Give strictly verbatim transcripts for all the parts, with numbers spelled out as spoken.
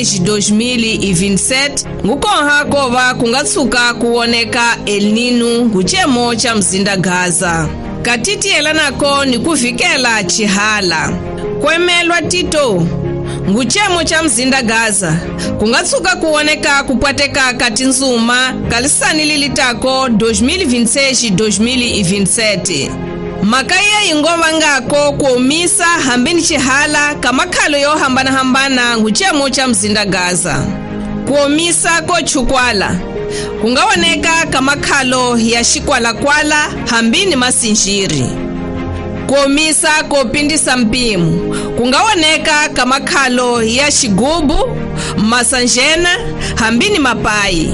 dois mil e vinte e sete ngukonha kova kungatsuka kuoneka El Nino nguchemo cha mzinda Gaza. Katiti elanako ni kuvikela chihala. Kwemelwa tito nguchemo cha mzinda Gaza kungatsuka kuoneka kupwateka kati nzuma kalisani lilitako dois mil e vinte e seis dois mil e vinte e sete. Makaya ingova ngako kuomisa hambini chihala kamakhalo yo hambana hambana nguchemo cha mzinda Gaza. Kuomisa ko chukwala kungaoneka kamakhalo ya shikwala kwala hambini masinjiri. Kuomisa ko pindisa mpimu kungaoneka kamakhalo ya shigubu masanjena hambini mapai.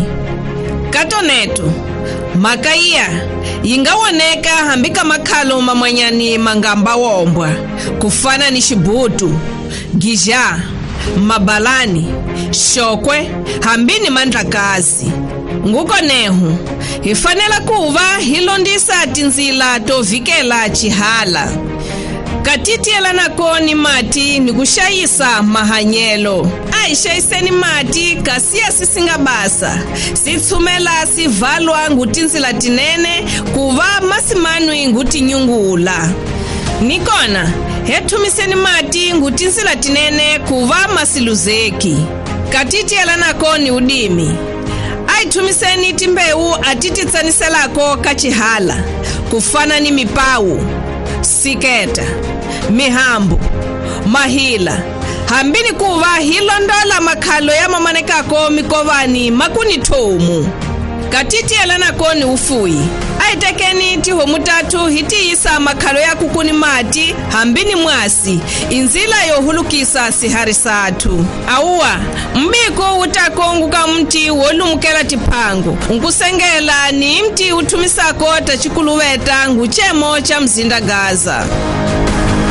Katoneto makaya yingawoneka hambika makhalo mamanyani mangamba wombwa kufana ni shibutu, gija, mabalani, shokwe hambini mandlakazi. Nguko nehu hifanela kuva hilondisa tinzila tovikela chihala. Katiti elanako ni mati ni kushayisa mahanyelo. Aishayiseni mati kasia sisingabasa. Sitsumela sivalwa ngutinzila tinene kuva masimanwi nguti nyungula. Nikona hetumiseni mati ngutinzila tinene kuva masiluzeki. Katiti elanako ni udimi. Aitumiseni timbeu atititsaniselako kachihala kufana ni mipau, siketa, mihambu, mahila hambini kuva hilondola makhalo ya mamanekako mikovani makuni tomu. Katiti elanako ni ufui. Aitekeni tiho mutatu hiti isa makhalo ya kukuni mati hambini mwasi inzila yohulukisa siharisatu. Auwa mbiko utakonguka mti wolumukela tipango nkusengela ni mti utumisako tachikuluweta nguchemo cha mzinda Gaza.